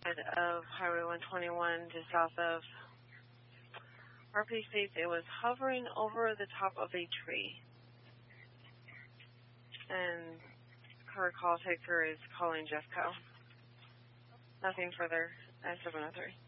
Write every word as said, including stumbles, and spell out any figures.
of Highway one twenty-one, just south of R P states it was hovering over the top of a tree. And her call taker is calling Jeffco. Nothing further at seven oh three.